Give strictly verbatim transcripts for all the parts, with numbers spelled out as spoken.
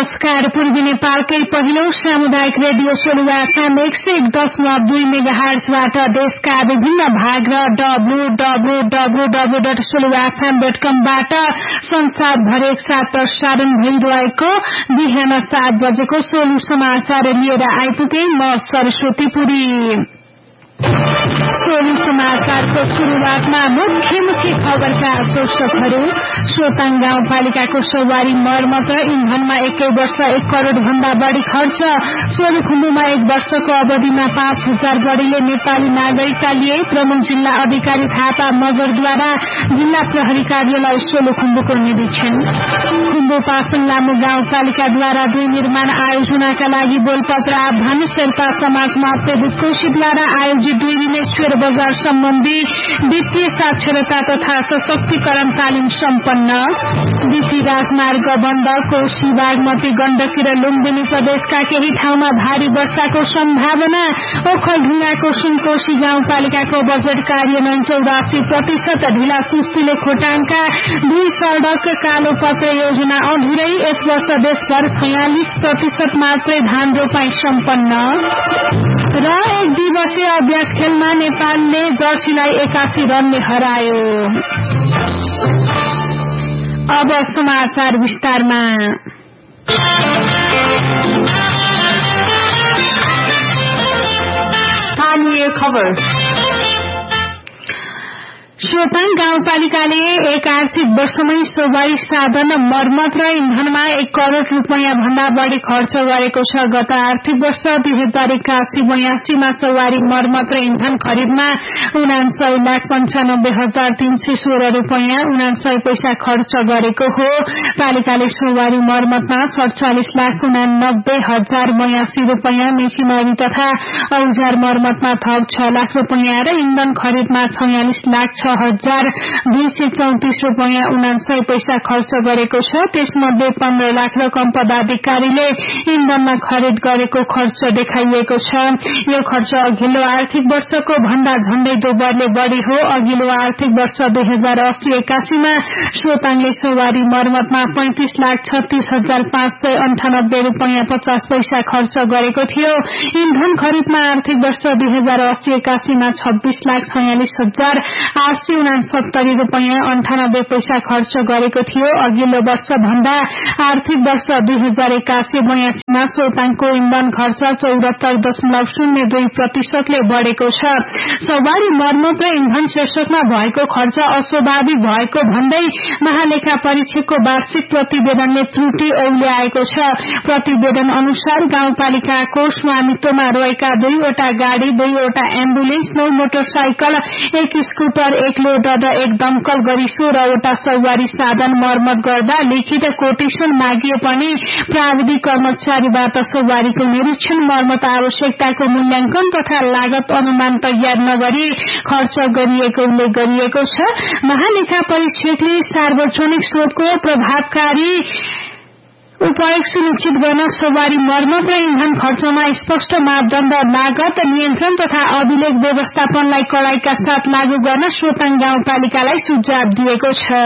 नमस्कार। पूर्वी नेपालकै पहिलो सामुदायिक रेडियो सेलुवा एफएम एक सय एक दशमलव दुई मेगाहर्जबाट देशका विभिन्न भाग र W W W W dot सेलुवा FM dot कम बाट संसारभर एकसाथ प्रसारण भइरहेको बिहान सात बजेको सोलु समाचार लिएर आइपुगे म सरस्वती पुरी। सोलु समाचारको शुरूआतमा मुख्य मुख्य खबरका शीर्षकहरू। सोताङ गाउँपालिकाको सवारी मर्मत र इन्धनमा एकै वर्ष एक करोड़ भन्दा बढ़ी खर्च। सोलुखुम्बुमा एक वर्षको अवधिमा पाँच हजार बढ़ीले नेपाली नागरिकता लिए। प्रमुख जिल्ला अधिकारी थापा मगरद्वारा जिल्ला प्रहरी कार्यालय सोलुखुम्बुको निरीक्षण। खुम्बु पासन लामु गाउँपालिकाद्वारा दुई निर्माण आयोजनाका लागि बोलपत्र आह्वान। शेर्पा समाज मात्रे बुटकोशीद्वारा आयोजित दुई दिने शेयर बजार सम्बन्धी वित्तीय साक्षरता तथा सशक्तिकरण तालिम सम्पन्न। बीपी राजमार्ग बन्द। कोशी बागमती गण्डकी र लुम्बिनी प्रदेशका केही ठाउँमा भारी वर्षाको सम्भावना। ओखलढुङ्गाको सुनकोशी गाउँपालिकाको बजेट कार्यान्वयन चौरासी प्रतिशत ढिला। सुस्तीले खोटाङका दुई सड़क कालो पत्र योजना अधुरै। यस वर्ष देशभर छयालिस प्रतिशत मात्रै धान रोपाई सम्पन्न। र एक दिवसीय अभ्यास खेलमा नेपालले जर्सीलाई एकासी रनले हरायो। अब समाचार विस्तारमा। स्थानीय खबर। सोताङ गाउँपालिकाले एक आर्थिक वर्षमै सवारी साधन मर्मत र इन्धनमा एक करोड़ रूपियाँ भन्दा बढ़ी खर्च गरेको छ। गत आर्थिक वर्ष दुई हजार एकासी बयासीमा सवारी मर्मत र इन्धन खरिदमा उनासय लाख पञ्चानब्बे हजार तीन सय सोह्र रूपियाँ उनासय पैसा खर्च गरेको हो। पालिकाले सवारी मर्मतमा सड़चालिस लाख उनानब्बे हजार बयासी रूपियाँ, मेसिनरी तथा औजार मर्मतमा थप छ लाख रूपियाँ र इन्धन खरिदमा छयालिस लाख छ हजार दुई सय चौतिस रूपियाँ उनासय पैसा खर्च गरेको छ। त्यसमध्ये पन्ध्र लाख रकम पदाधिकारीले इन्धनमा खरिद गरेको खर्च देखाइएको छ। यो खर्च अघिल्लो आर्थिक वर्षको भन्दा झण्डै दोब्बरले बढ़ी हो। अघिल्लो आर्थिक वर्ष दुई हजार अस्सी एकासीमा सोताङले सवारी मर्मतमा पैंतिस लाख छत्तीस हजार पाँच सय अन्ठानब्बे रूपियाँ पचास पैसा खर्च गरेको थियो। इन्धन खरिदमा आर्थिक वर्ष दुई हजार अस्सी एकासीमा छब्बीस लाख छयालिस हजार आठ सय उनासत्तरी रूपियाँ अन्ठानब्बे पैसा खर्च गरेको थियो। अघिल्लो वर्ष भन्दा आर्थिक वर्ष दुई हजार एकासी बयासीमा सोताङको इन्धन खर्च चौरात्तर दशमलव शून्य दुई प्रतिशतले बढ़ेको छ। सवारी मर्मत र इन्धन शीर्षकमा भएको खर्च अस्वाभाविक भएको भन्दै महालेखा परीक्षकको वार्षिक प्रतिवेदनले त्रुटि औल्याएको छ। प्रतिवेदन अनुसार गाउँपालिकाको स्वामित्वमा रहेका दुईवटा गाड़ी, दुईवटा एम्बुलेन्स, नौ मोटरसाइकल, एक स्कुटर, एक लोडर र एक दमकल गरी सोह्रवटा सवारी साधन मर्मत गर्दा लिखित कोटेशन मागिए पनि प्राविधिक कर्मचारीबाट सवारीको निरीक्षण, मर्मत आवश्यकताको मूल्याङ्कन तथा लागत अनुमान तयार नगरी खर्च गरिएको उल्लेख गरिएको छ। महालेखा परीक्षकले सार्वजनिक स्रोतको प्रभावकारी उपयोग सुनिश्चित गर्न सवारी मर्मत र इन्धन खर्चमा स्पष्ट मापदण्ड, लागत नियन्त्रण तथा अभिलेख व्यवस्थापनलाई कडाइका साथ लागू गर्न सोताङ गाउँपालिकालाई सुझाव दिएको छ।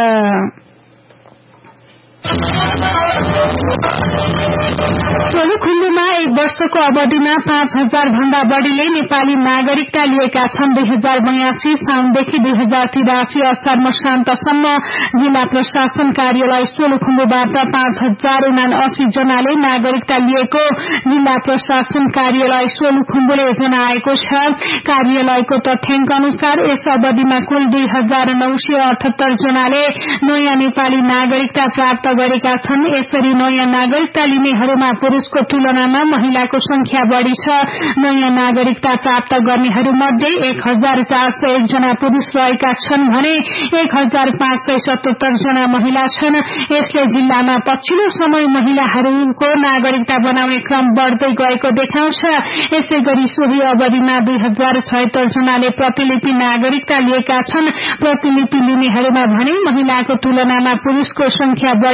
सोलुखुम्बुमा एक वर्षको अवधिमा पाँच हजार भन्दा बढ़ीले नेपाली नागरिकता लिएका छन्। दुई हजार बयासी साउनदेखि दुई हजार तिरासी असार मसान्तसम्म जिल्ला प्रशासन कार्यालय सोलुखुम्बुबाट पाँच हजार उनासी जनाले नागरिकता लिएको जिल्ला प्रशासन कार्यालय सोलुखुम्बुले जनाएको छ। कार्यालयको तथ्याङ्क अनुसार यस अवधिमा कुल दुई हजार नौ सय अठहत्तर जनाले नयाँ नेपाली नागरिकता प्राप्त गरेका छन्। यसरी नयाँ नागरिकता लिनेहरूमा पुरुषको तुलनामा महिलाको संख्या बढ़ी छ। नयाँ नागरिकता प्राप्त गर्नेहरूमध्ये एक हजार चार सय एक जना पुरूष रहेका छन् भने एक हजार पाँच सय सतहत्तर जना महिला छन्। यसले जिल्लामा पछिल्लो समय महिलाहरूको नागरिकता बनाउने क्रम बढ़दै गएको देखाउँछ। यसै गरी सोही अवधिमा दुई हजार छयत्तर जनाले प्रतिलिपि नागरिकता लिएका छन्। प्रतिलिपि लिनेहरूमा भने महिलाको तुलनामा पुरूषको संख्या बढ़ी देखिएको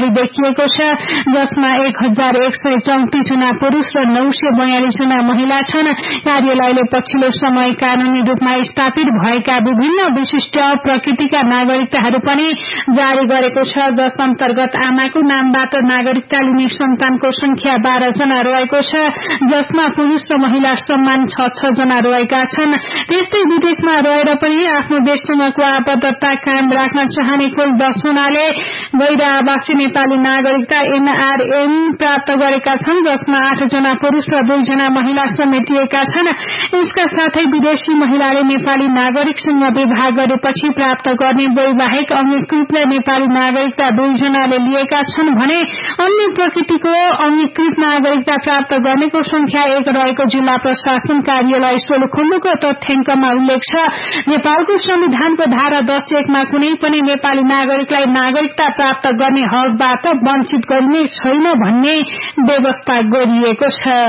सकेको छ, जसमा एक हजार एक सय चौतिस जना पुरूष र नौ सय बयालिस जना महिला छन्। कार्यालयले पछिल्लो समय कानूनी रूपमा स्थापित भएका विभिन्न विशिष्ट प्रकृतिका नागरिकताहरू पनि जारी गरेको छ, जस अन्तर्गत आमाको नामबाट नागरिकता लिने सन्तानको संख्या बाह्र जना रहेको छ, जसमा पुरूष र महिला समान छ छ जना रहेका छन्। त्यस्तै विदेशमा रहेर पनि आफ्नो देशसँगको आबद्धता कायम राख्न चाहने कुल दस जनाले गैर आवासीय नेपाली नागरिकता एनआरएम प्राप्त गरेका छन्, जसमा आठ जना पुरूष र दुई जना महिला समेटिएका छन्। यसका साथै विदेशी महिलाले नेपाली नागरिकसँग विवाह गरेपछि प्राप्त गर्ने वैवाहिक अंगीकृत नेपाली नागरिकता दुई जनाले लिएका छन् भने अन्य प्रकृतिको अंगीकृत नागरिकता प्राप्त गर्नेको संख्या एक रहेको जिल्ला प्रशासन कार्यालय सोलुखुम्बुको तथ्याङ्कमा उल्लेख छ। नेपालको संविधानको धारा दस एकमा कुनै पनि नेपाली नागरिकलाई नागरिकता प्राप्त गर्ने हकबाट वञ्चित गरिने छैन भन्ने व्यवस्था गरिएको छ।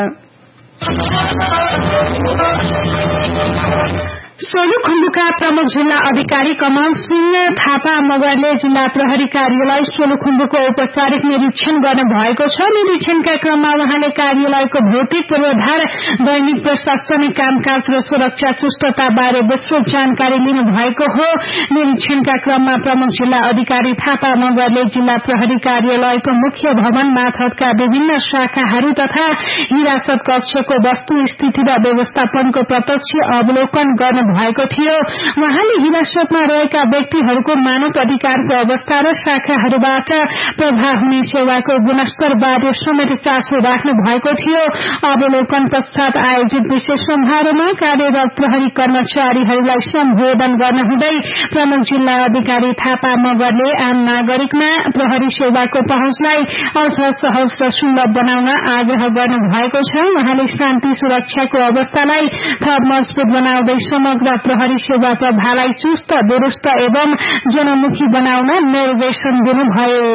सोलुखुम्बुका प्रमुख जिल्ला अधिकारी कमल सिंह थापा मगरले जिल्ला प्रहरी कार्यालय सोलुखुम्बुको औपचारिक निरीक्षण गर्नु भएको छ। निरीक्षणका क्रममा उहाँले कार्यालयको भौतिक पूर्वाधार, दैनिक प्रशासनिक कामकाज र सुरक्षा चुस्तता बारे विस्तृत जानकारी लिनु भएको हो। निरीक्षणका क्रममा प्रमुख जिल्ला अधिकारी थापा मगरले जिल्ला प्रहरी कार्यालयको मुख्य भवन मार्फतका विभिन्न शाखाहरू तथा हिरासत कक्षको वस्तु स्थिति र व्यवस्थापनको प्रत्यक्ष अवलोकन गर्नु भएको थियो। उहाँले हिरासतमा रहेका व्यक्तिहरूको मानव अधिकारको अवस्था र शाखाहरूबाट प्रभाव हुने सेवाको गुणस्तर बारे समेत चासो राख्नु भएको थियो। अवलोकन पश्चात आयोजित विशेष समारोहमा कार्यरत प्रहरी कर्मचारीहरूलाई सम्बोधन गर्नुहुँदै प्रमुख जिल्ला अधिकारी थापा मगरले आम नागरिकमा प्रहरी सेवाको पहुँचलाई अझ सहज र सुलभ बनाउन आग्रह गर्नु भएको छ। उहाँले शान्ति सुरक्षाको अवस्थालाई थप मजबूत बनाउँदै समग्र प्रहरी सेवा प्रभावलाई चुस्त, दुरूस्त एवं जनमुखी बनाउन निर्देशन दिनुभयो।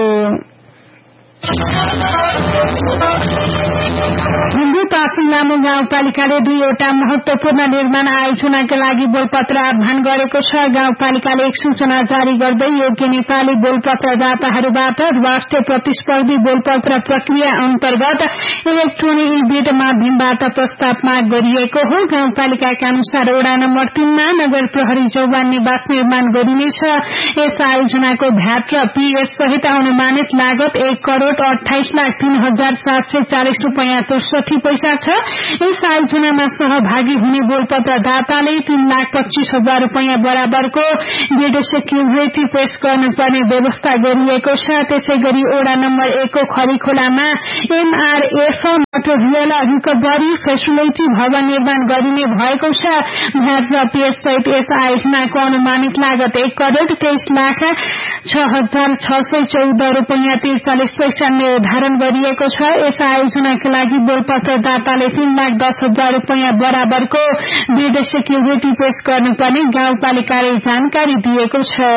हिन्दू पासिङ लामो गाउँपालिकाले दुईवटा महत्वपूर्ण निर्माण आयोजनाका लागि बोलपत्र आह्वान गरेको छ। गाउँपालिकाले एक सूचना जारी गर्दै योग्य नेपाली बोलपत्रदाताहरूबाट राष्ट्रिय प्रतिस्पर्धी बोलपत्र प्रक्रिया अन्तर्गत इलेक्ट्रोनिक बिड माध्यमबाट प्रस्ताव माग गरिएको हो। गाउँपालिकाका अनुसार वडा नम्बर तीनमा नगर प्रहरी जवान निवास निर्माण गरिनेछ। यस आयोजनाको भ्याट र पीएस सहित अनुमानित लागत एक करोड़ अठाइस लाख तीन हजार सात सय चालिस रूपियाँ त्रिसठी पैसा छ। यस आयोजनामा सहभागी हुने बोलपत्रदाताले तीन लाख पच्चीस हजार रूपियाँ बराबरको बिड सेक्युरिटी पेश गर्नुपर्ने व्यवस्था गरिएको छ। त्यसै गरी वडा नम्बर एक को खरीखोलामा एमआरएफ मटेरियल रिकभरी फेसिलिटी भवन निर्माण गरिने भएको छ। भ्याट र पीएस सहित यस आयोजनाको अनुमानित लागत एक करोड़ तेइस लाख छ हजार छ सय चौध रूपियाँ त्रिचालिस पैसा निर्धारण गरिएको छ। यस आयोजनाका लागि बोलपत्रदाताले तीन लाख दस हजार रूपियाँ बराबरको बिड सेक्युरिटी पेश गर्नुपर्ने गाउँपालिकाले जानकारी दिएको छ।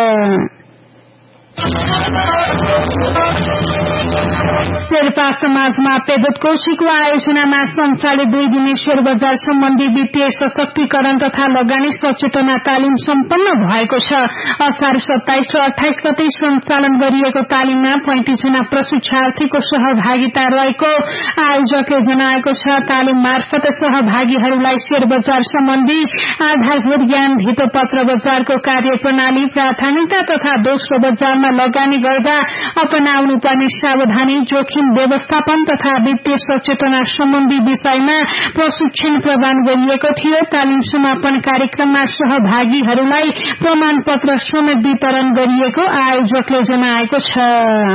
शेर्पा समाजमा पेदोत कोशीको आयोजनामा सञ्चालित दुई दिने शेयर बजार सम्बन्धी वित्तीय सशक्तिकरण तथा लगानी सचेतना तालिम सम्पन्न भएको छ। असार सत्ताइस र अठाइस गते सञ्चालन गरिएको तालिममा पैंतिस जना प्रशिक्षार्थीको सहभागिता रहेको आयोजकले जनाएको छ। तालिम मार्फत सहभागीहरूलाई शेयर बजार सम्बन्धी आधारभूत ज्ञान, धितोपत्र बजारको कार्यप्रणाली, प्राथमिकता तथा दोस्रो बजारमा लगानी गर्दा अपनाउनु पर्ने सावधानी, जोखिम व्यवस्थापन तथा वित्तीय सचेतना सम्बन्धी विषयमा प्रशिक्षण प्रदान गरिएको थियो। तालिम समापन कार्यक्रममा सहभागीहरूलाई प्रमाण पत्र समेत वितरण गरिएको आयोजकले जनाएको छ।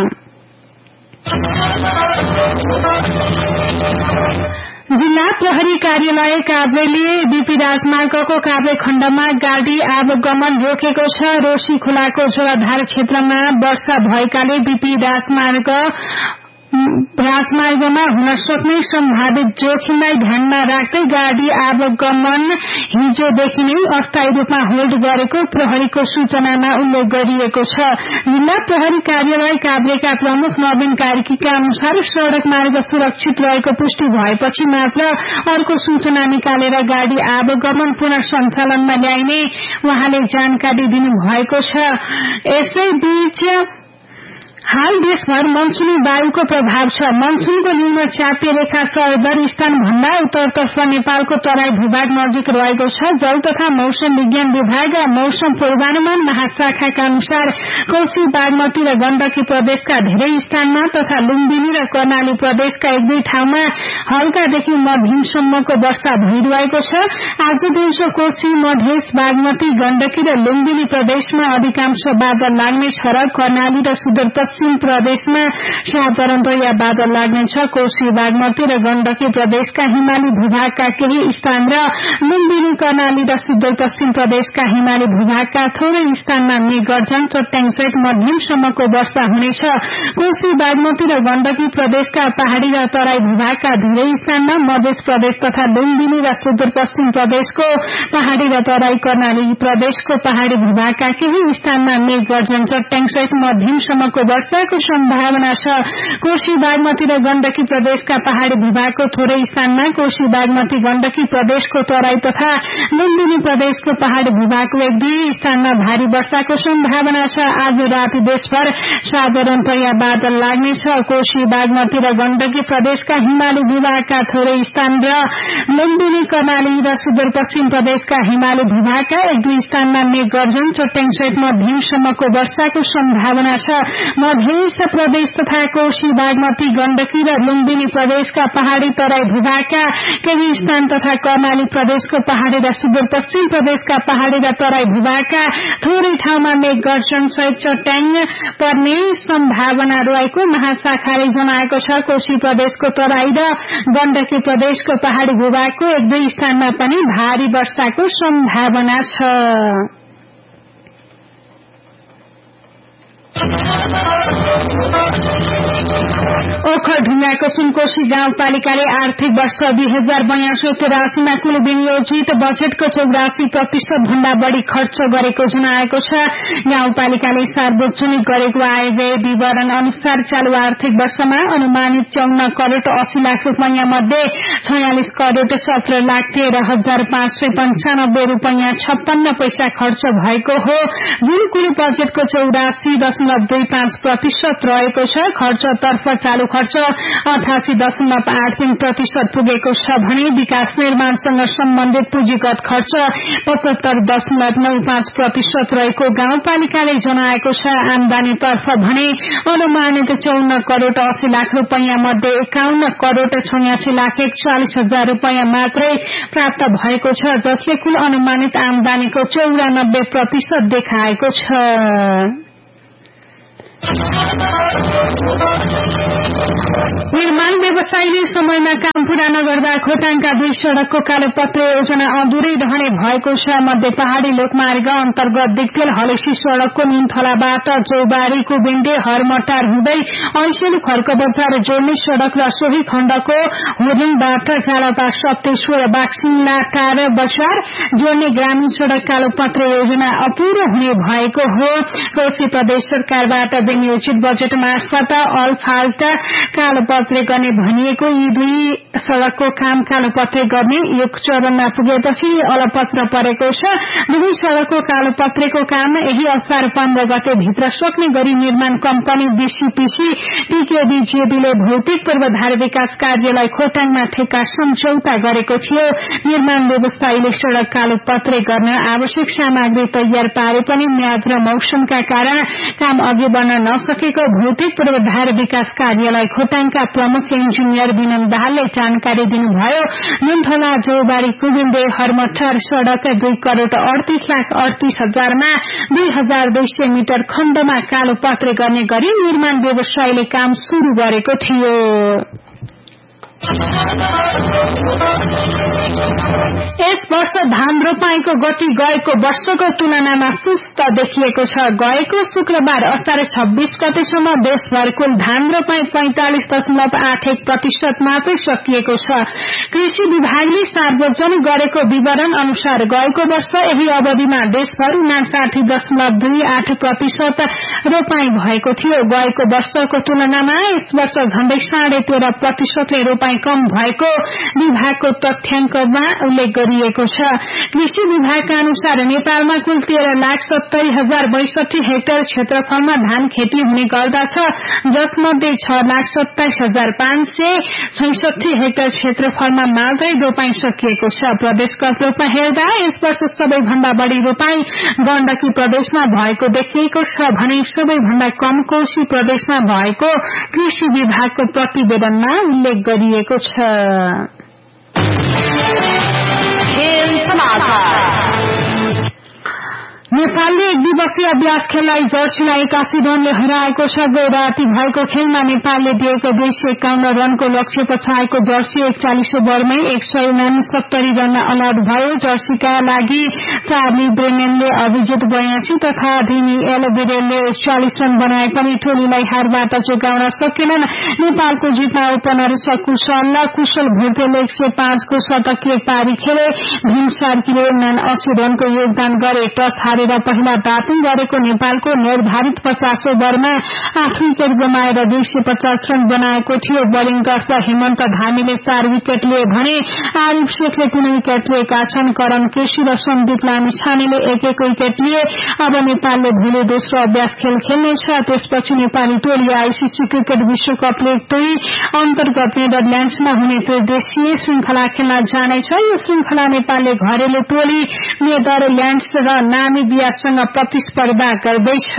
जिल्ला प्रहरी कार्यालय काभ्रेले बीपी राजमार्गको काभ्रे खण्डमा गाडी आवागमन रोकेको छ। रोशी खोलाको जलाधार क्षेत्रमा वर्षा भएकाले बीपी राजमार्ग राजमार्गमा हुन सक्ने सम्भावित जोखिमलाई ध्यानमा राख्दै गाडी आवागमन हिजोदेखि नै अस्थायी रूपमा होल्ड गरेको प्रहरीको सूचनामा उल्लेख गरिएको छ। जिल्ला प्रहरी कार्यालय काभ्रेका प्रमुख नवीन कार्कीका अनुसार सड़क मार्ग सुरक्षित रहेको पुष्टि भएपछि मात्र अर्को सूचना निकालेर गाडी आवागमन पुनः सञ्चालनमा ल्याइने उहाँले जानकारी दिनुभएको छ। यसैबीच हाल देशभर मनसुनी वायुको प्रभाव छ। मनसुनको न्यून चापीय रेखा सरदर स्थान भन्दा उत्तरतर्फ नेपालको तराई भूभाग नजिक रहेको छ। जल तथा मौसम विज्ञान विभाग मौसम पूर्वानुमान महाशाखाका अनुसार कोशी बागमती र गण्डकी प्रदेशका धेरै स्थानमा तथा लुम्बिनी र कर्णाली प्रदेशका एक दुई ठाउँमा हल्कादेखि मध्यमसम्मको वर्षा भइरहेको छ। आज दिउँसो कोशी मधेस बागमती गण्डकी र लुम्बिनी प्रदेशमा अधिकांश बादल लाग्नेछ र कर्णाली र सुदूरपश्चिम प्रदेशमा साधारणतया बादल लाग्नेछ। कोशी बागमती र गण्डकी प्रदेशका हिमाली भूभागका केही स्थान र लुम्बिनी कर्णाली र सुदूरपश्चिम प्रदेशका हिमाली भूभागका थोरै स्थानमा मेघगर्जन चट्याङसहित मध्यमसम्मको वर्षा हुनेछ। कोशी बागमती र गण्डकी प्रदेशका पहाड़ी र तराई भूभागका धेरै स्थानमा मध्य प्रदेश तथा लुम्बिनी र सुदूरपश्चिम प्रदेशको पहाड़ी र तराई कर्णाली प्रदेशको पहाड़ी भूभागका केही स्थानमा मेघगर्जन चट्याङसहित मध्यमसम्मको वर्षाको सम्भावना छ। कोशी बागमती र गण्डकी प्रदेशका पहाड़ी भूभागको थोरै स्थानमा कोशी बागमती गण्डकी प्रदेशको तराई तथा लुम्बिनी प्रदेशको पहाड़ी भूभागको एक दुई स्थानमा भारी वर्षाको सम्भावना छ। आज राति देशभर साधारणतया बादल लाग्नेछ। कोशी बागमती र गण्डकी प्रदेशका हिमाली भूभागका थोरै स्थान र लुम्बिनी कर्णाली र सुदूरपश्चिम प्रदेशका हिमाली भूभागका एक दुई स्थानमा मेघगर्जन चट्याङसहित मध्यमसम्मको वर्षाको सम्भावना छ। मध्य प्रदेश तथा कोशी बागमती गण्डकी र लुम्बिनी प्रदेशका पहाड़ी तराई भूभागका केही स्थान तथा कर्णाली प्रदेशको पहाड़ी र सुदूरपश्चिम प्रदेशका पहाड़ी र तराई भूभागका थोरै ठाउँमा मेघगर्जन सहित चट्याङ पर्ने सम्भावना रहेको महाशाखाले जनाएको छ। कोशी प्रदेशको तराई र गण्डकी प्रदेशको पहाड़ी भूभागको एक दुई स्थानमा पनि भारी वर्षाको सम्भावना छ। ओखलढुङ्गाको सुनकोशी गाउँपालिकाले आर्थिक वर्ष दुई हजार बयासी तिरासीमा कुल विनियोजित बजेटको चौरासी प्रतिशत भन्दा बढ़ी खर्च गरेको जनाएको छ। गाउँपालिकाले सार्वजनिक गरेको आय व्यय विवरण अनुसार चालू आर्थिक वर्षमा अनुमानित चौन्न करोड़ अस्सी लाख रूपियाँ मध्ये छयालिस करोड़ सत्र लाख तेह्र हजार पाँच सय पञ्चानब्बे रूपियाँ छप्पन्न पैसा खर्च भएको हो, जुन कुल बजेटको चौरासी दशमलव दुई पाँच प्रतिशत रहेको छ। खर्चतर्फ चालू खर्च अठासी दशमलव आठ तीन प्रतिशत पुगेको छ भने विकास निर्माणसँग सम्बन्धित पुँजीगत खर्च पचहत्तर दशमलव नौ पाँच प्रतिशत रहेको गाउँपालिकाले जनाएको छ। आमदानीतर्फ भने अनुमानित चौन्न करोड़ अस्सी लाख रूपियाँ मध्ये एकाउन्न करोड़ छयासी लाख एकचालिस हजार रूपियाँ मात्रै प्राप्त भएको छ, जसले कुल अनुमानित आमदानीको चौरानब्बे प्रतिशत देखाएको छ। निर्माण व्यवसायीले समयमा काम पूरा नगर्दा खोटाङका दुई सड़कको कालोपत्र योजना अधुरै रहने भएको छ। मध्य पहाड़ी लोकमार्ग अन्तर्गत दिक्तेल हलेसी सड़कको नीमथलाबाट चौबारी कुबिन्डे हरमटार हुँदै ऐसेलु खर्क बजार जोड्ने सड़क र सोही खण्डको होरिङबाट जालपा सप्तेश्वर बाक्सिङला टार बजार जोड्ने ग्रामीण सड़क कालोपत्र योजना अपूरो हुने भएको हो। कोशी प्रदेश सरकारबाट विनियोजित बजेट मार्फत अलफाल्ट कालोपत्र गर्ने भनिएको यी दुई सड़कको काम कालोपत्र गर्ने एक चरणमा पुगेपछि अलपत्र परेको छ। दुई सड़कको कालोपत्रको काम यही असार पन्ध्र गते भित्र सक्ने गरी निर्माण कम्पनी बीसीपीसी टीकेबीजेबीले भौतिक पूर्वाधार विकास कार्यालय खोटाङमा ठेक्का सम्झौता गरेको थियो। निर्माण व्यवसायीले सड़क कालोपत्र गर्न आवश्यक सामग्री तयार पारे पनि म्याद र मौसमका कारण काम अघि बढ्न नसकेको भौतिक पूर्वाधार विकास कार्यालय खोटाङका प्रमुख इन्जिनियर विनम दाहालले जानकारी दिनुभयो। नीमथला जोबारी कुबिन्डे हरमटार सड़क दुई करोड़ अड़तीस लाख अड़तीस हजारमा दुई हजार दुई सय मिटर खण्डमा कालोपत्र गर्ने गरी निर्माण व्यवसायीले काम शुरू गरेको थियो। यस वर्ष धान रोपाईको गति गएको वर्षको तुलनामा सुस्त देखिएको छ। गएको शुक्रबार असार छब्बीस गतेसम्म देशभर कुल धान रोपाई पैंतालिस दशमलव आठ एक प्रतिशत मात्रै सकिएको छ। कृषि विभागले सार्वजनिक गरेको विवरण अनुसार गएको वर्ष यही अवधिमा देशभर उनासाठी दशमलव दुई आठ प्रतिशत रोपाई भएको थियो। गएको वर्षको तुलनामा यस वर्ष झण्डै साढे तेह्र प्रतिशतले रोपाई रूपैयाँ कम भएको विभागको तथ्याङ्कमा उल्लेख गरिएको छ। कृषि विभागका अनुसार नेपालमा कुल तेह्र लाख सत्तरी हजार बैसठी हेक्टर क्षेत्रफलमा धान खेती हुने गर्दछ, जसमध्ये छ लाख सत्ताइस हजार पाँच सय छैसठी हेक्टर क्षेत्रफलमा मात्रै रोपाई सकिएको छ। प्रदेशगत रूपमा हेर्दा यस वर्ष सबैभन्दा बढ़ी रोपाई गण्डकी प्रदेशमा भएको देखिएको छ भने सबैभन्दा कम कोशी प्रदेशमा भएको कृषि विभागको प्रतिवेदनमा उल्लेख गरिएको छ। नेपालले एक दिवसीय अभ्यास खेललाई जर्सीलाई एकासी रनले हराएको छ। गै राति भएको खेलमा नेपालले दिएको दुई सय एकाउन्न रनको लक्ष्य पछाएको जर्सी एकचालिस ओभरमै एक सय उनासत्तरी रनमा अलआउट भयो। जर्सीका लागि चार्ली ब्रेनेनले अभिजित बयासी तथा धिमी एल बिरेलले एकचालिस रन बनाए पनि टोलीलाई हारबाट जोगाउन सकेनन्। नेपालको जितमा ओपनर सकुशल कुशल भुटेलले एक सय पाँचको शतकीय पारी खेले। भीम सार्कीले उनासी रनको योगदान गरे। टस हारेर पहिला ब्याटिङ गरेको नेपालको निर्धारित पचास ओभरमा आठ विकेट गुमाएर दुई सय पचास रन बनाएको थियो। बोलिङ गर्दा हेमन्त धामीले चार विकेट लिए भने आरिफ शेखले तीन विकेट लिएका छन्। करण केसी र सन्दीप लामिछानेले एक एक विकेट लिए। अब नेपालले भोलि दोस्रो अभ्यास खेल खेल्नेछ। त्यसपछि नेपाली टोली आईसीसी क्रिकेट विश्वकप लिग दुई अन्तर्गत नेदरल्याण्ड्समा हुने त्रिदेशीय श्रृंखला खेल्न जानेछ। यो श्रृंखला नेपालले घरेलु टोली नेदरल्याण्ड्स र नामिबियासँग प्रतिस्पर्धा गर्दैछ।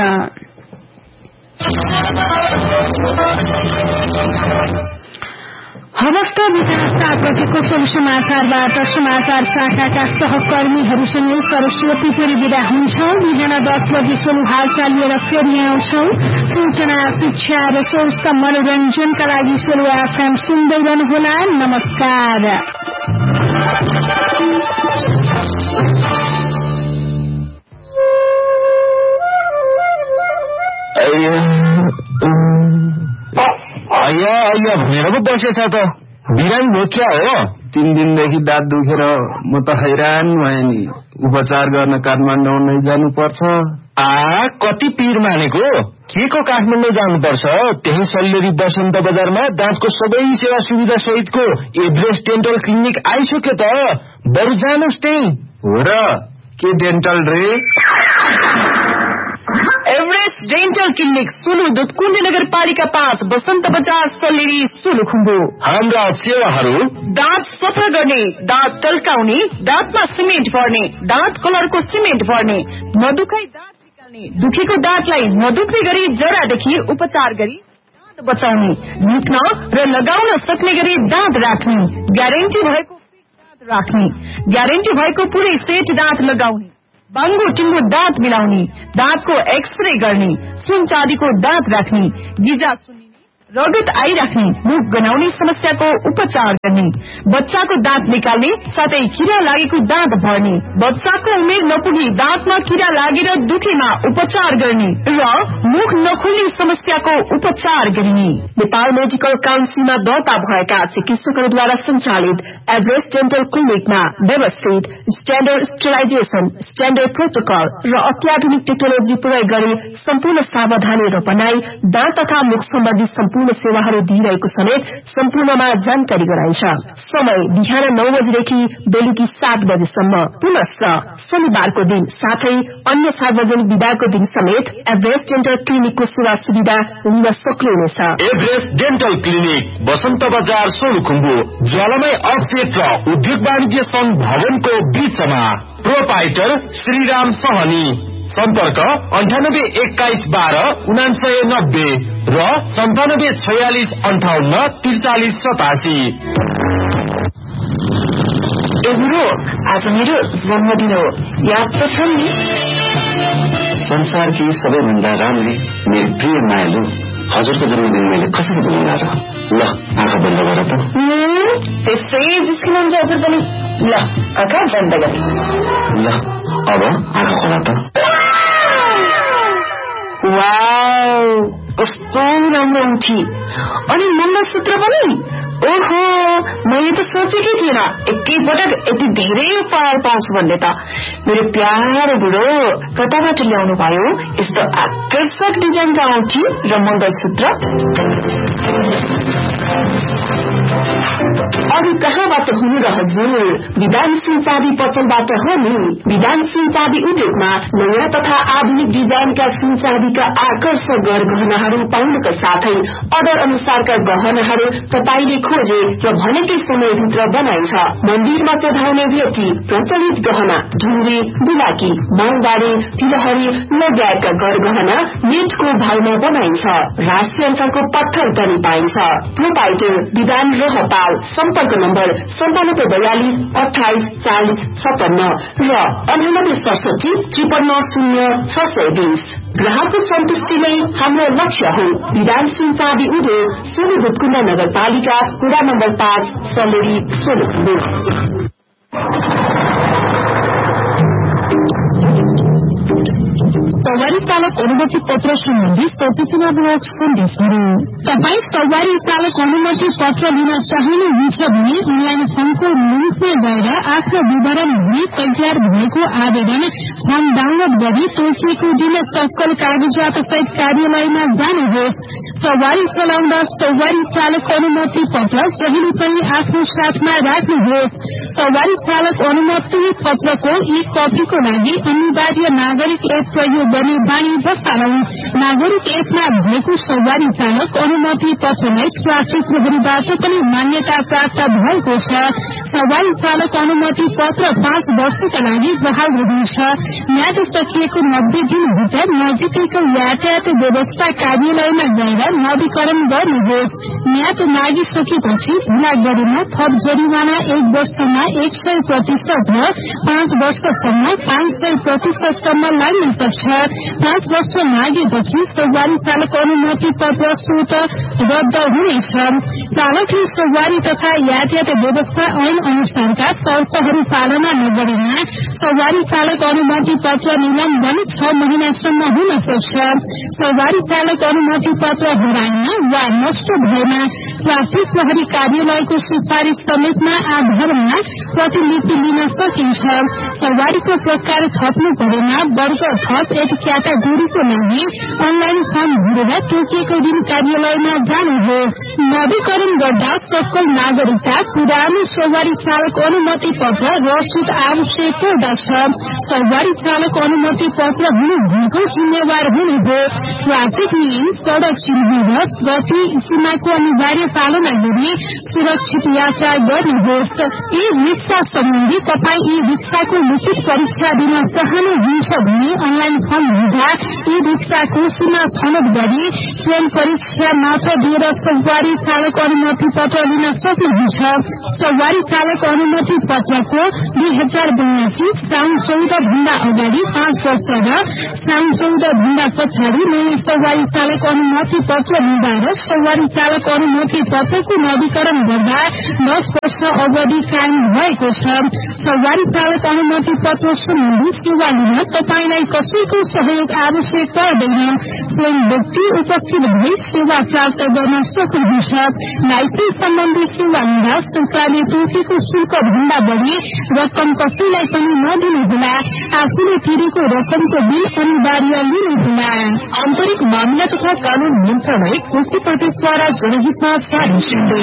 हवस्त विकासताप्रतिको सोलु समाचारबाट समाचार शाखाका सहकर्मीहरूसँग सरस्वतीपुरी विदा हुन्छौं। बिहान दस बजी सोलु हालचाल लिएर फेरि आउँछौं। सूचना, शिक्षा र स्वास्थ्य मनोरञ्जनका लागि सोलु एफएम सुन्दै रहनुहोला। नमस्कार। अయ్యా अయ్या भनेर पो बसेछ त। बिरामी भयो क्या हो? तीन दिनदेखि दाँत दुखेर म त हैरान भएँ नि। उपचार गर्न काठमाडौँ नै जानुपर्छ। आ कति पीर मानेको? के को काठमाडौँ जानुपर्छ? त्यही सल्लेरी बसन्त बजारमा दाँतको सबै सेवा सुविधा सहितको एभरेस्ट डेन्टल क्लिनिक आइसक्यो त। बरु जानुस् त्यही। हो र? के डेन्टल रे? एभरेस्ट डेन्टल क्लिनिक सुलुदुत कुण्ड नगरपालिका पाँच बसन्त बजार सल्लेरी सुलुखुम्बु। हाम्रा सेवाहरू दाँत सफा गर्ने, दाँत टल्काउने, दाँतमा सिमेन्ट भर्ने, दाँत कलरको सिमेन्ट भर्ने, नदुखाई दाँत निकाल्ने, दुखेको दाँतलाई नदुख्ने गरी जरादेखि उपचार गरी दाँत बचाउने, झुक्न र लगाउन सक्ने गरी दाँत राख्ने, ग्यारेन्टी भएको दाँत राख्ने, ग्यारेन्टी भएको पुरै सेट दाँत लगाउने, बाङ्गो टिङ्गो दाँत मिलाउने, दाँतको एक्सरे गर्ने, सुन चाँदीको दाँत राख्ने, गिजा सुनिने, रगत आइराख्ने, मुख गनाउने समस्याको उपचार गर्ने, बच्चाको दाँत निकाल्ने साथै किरा लागेको दाँत भर्ने, बच्चाको उमेर नपुगी दाँतमा किरा लागेर दुखेमा उपचार गर्ने र मुख नखुल्ने समस्याको उपचार गरिने। नेपाल मेडिकल काउन्सिलमा दर्ता भएका चिकित्सकहरूद्वारा सञ्चालित एभरेस्ट डेन्टल क्लिनिकमा व्यवस्थित स्ट्याण्डर्ड स्टेलाइजेसन, स्ट्याण्डर्ड प्रोटोकल र अत्याधुनिक टेक्नोलोजी प्रयोग गरी सम्पूर्ण सावधानी र बनाई दाँत तथा मुख सम्बन्धी सम्पूर्ण सेवाहरू दिइरहेको समेत सम्पूर्णमा जानकारी गराइन्छ। समय बिहान नौ बजीदेखि बेलुकी सात बजेसम्म। पुनश्च शनिबारको दिन साथै अन्य सार्वजनिक विदाको दिन समेत एभरेस्ट डेन्टल क्लिनिकको सेवा सुविधा लिन सक्नुहुनेछ। एभरेस्ट डेन्टल क्लिनिक बसन्त बजार सोलुखुम्बु, ज्वालामय अफसेट र उद्योग वाणिज्य संघ भवनको बीचमा। प्रोपाइटर श्रीराम सहनी। सम्पर्क अन्ठानब्बे एक्काइस बाह्र उनासय नब्बे र सन्तानब्बे छयालिस अन्ठाउन्न त्रिचालिस सतासी। आज मेरो जन्मदिन हो, याद त छ नि? संसारकी सबैभन्दा राम्री मेरो प्रिय मायालु हजुरको जन्मदिन मैले कसरी बनाउला र? ल आँखा बन्द गर त। त्यसै जिस्किनुहुन्छ हजुर पनि। ल आँखा बन्द गरे। ल अब आँखा खोला त। वाउ, कस्तो राम्रो उठी। अनि मङ्गलसूत्र पनि? ओहो, मैले त सोचेकै थिएन एकैपटक यति धेरै उपहार पाउँछु भन्ने त। मेरो प्यारो बुढो कताबाट ल्याउनु भयो यस्तो आकर्षक डिजाइनका औँठी र मङ्गलसूत्र? उद्योगबाट हुनु र हजुर विधान सुनचाँदी पसलबाट हुनु। विधान सुनचाँदी उद्योगमा नयाँ तथा आधुनिक डिजाइनका सुनचाँदीका आकर्षक गहनाहरू पाउनका साथै अर्डर अनुसारका गहनाहरू तपाईले खोजे र भनेकै समयभित्र बनाइन्छ। मन्दिरमा चढाउने भेटी, प्रचलित गहना, ढुङ्ग्री, बुलाकी, मालबारी, तिलहरी लगायतका गरगहना नेटको भावमा बनाइन्छ। राशि अनुसारको पत्थर पनि पाइन्छ। प्रोपाइटर विधान रहपाल। सम्पर्क नम्बर सन्तानब्बे बयालिस अठाइस चालिस छपन्न र अन्ठानब्बे सडसठी त्रिपन्न शून्य छ सय बीस। ग्राहकको सन्तुष्टि नै हाम्रो लक्ष्य हो। विधान सुनचाँदी उद्योग सोलु भुटकुण्डा नगरपालिका वडा नम्बर पाँच सलेरी सोलुखुम्बु। सवारी चालक अनुमति पत्र सम्बन्धी सूचनामूलक सन्देशहरू। तपाईँ सवारी चालक अनुमति पत्र लिन चाहनुहुन्छ भने अनलाइन फर्मको लिङ्कमा गएर आफ्नो विवरण भनी तयार भएको आवेदन फर्म डाउनलोड गरी तोकिएको दिन सक्कल कागजात सहित कार्यालयमा जानुहोस्। सवारी चलाउँदा सवारी चालक अनुमति पत्र जहिले पनि आफ्नो साथमा राख्नुहोस्। सवारी चालक अनुमति पत्रको एक कपीको लागि अनिवार्य नागरिक एप प्रयोग गर्ने बानी बसालौं। नागरिक एपमा भएको सवारी चालक अनुमति पत्रलाई ट्राफिक प्रहरीबाट पनि मान्यता प्राप्त भएको छ। सवारी चालक अनुमति पत्र पाँच वर्षका लागि बहाल रहन्छ। म्याद सकिएको नब्बे दिनभित्र नजिकैको यातायात व्यवस्था कार्यालयमा गएर नवीकरण गर्नुहोस्। म्याद नागिसकेपछि धुलागढीमा थप जरिवाना एक वर्षमा एक सय प्रतिशत र पाँच वर्षसम्म पाँच सय प्रतिशतसम्म लाग्न सक्छ। पाँच वर्ष नागेपछि सवारी चालक अनुमति पत्र स्वत रद्द हुनेछ। चालकले सवारी तथा यातायात व्यवस्था ऐन अनुसारका तर्कहरू पालना नगरेमा सवारी चालक अनुमति पत्र निलम्बन छ महिनासम्म हुन सक्छ। सवारी चालक अनुमति पत्र हराएमा वा नष्ट भएमा ट्राफिक प्रहरी कार्यालयको सिफारिस समेतमा आधारमा प्रतिलिपि लिन सकिन्छ। सवारीको प्रकार थप्नु परेमा वर्ग थप एक क्याटेगोरीको लागि अनलाइन फर्म भरेर तोकिएको दिन कार्यालयमा जानुहोस्। नवीकरण गर्दा सक्कल नागरिकता, पुरानो सवारी चालक अनुमति पत्र रसिद आवश्यक पर्दछ। सवारी चालक अनुमति पत्र हुनु भनेको जिम्मेवार हुनु हो। ट्राफिक नियम, सड़क चिन्ह र गति सीमाको अनिवार्य पालना गरी सुरक्षित यात्रा गर्नुहोस्। यी रिक्सा सम्बन्धी तपाईँ यी रिक्साको लिखित परीक्षा दिन चाहनुहुन्छ भने अनलाइन फर्म हुँदा यी रिक्साको सीमा छनौट गरी ट्रेन परीक्षा मात्र दिएर सवारी चालक अनुमति पत्र लिन सक्नुहुन्छ। सवारी चालक अनुमति पत्रको दुई हजार बयासी साउन चौध भन्दा अगाडि पाँच वर्ष र साउन चौध भन्दा पछाडि नयाँ सवारी चालक अनुमति पत्र लिँदा र सवारी चालक अनुमति पत्रको नवीकरण गर्दा दस वर्ष अवधि कायम भएको छ। सवारी चालक अनुमति पत्र सम्बन्धी सेवा लिन तपाईलाई कसैको सहयोग आवश्यक पर्दैन। स्वयं व्यक्ति उपस्थित भई सेवा प्राप्त गर्न सक्नुहुन्छ। लाइसेन्स सम्बन्धी सेवा लिँदा सरकारले तोकेको शुल्क भन्दा बढ़ी रकम कसैलाई पनि नदिनुहोला। आफूले तिरेको रकमको बिल अनिवार्य लिनुहोला। आन्तरिक मामिला तथा कानून मन्त्रालय, कोशी प्रदेशद्वारा जनहितमा जारी सन्देश।